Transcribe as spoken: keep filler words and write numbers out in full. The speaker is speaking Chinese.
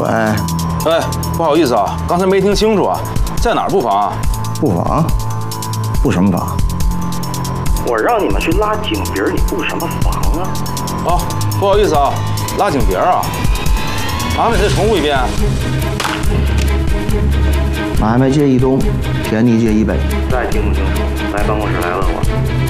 喂， 哎，不好意思啊，刚才没听清楚啊，在哪儿布防啊？ 布防？布什么防？ 我让你们去拉井鼻儿，你布什么防啊？ 哦，不好意思啊，拉井别啊。麻烦你再重复一遍。 买卖借一东，田地借一北。 再听不清楚，来办公室来问我。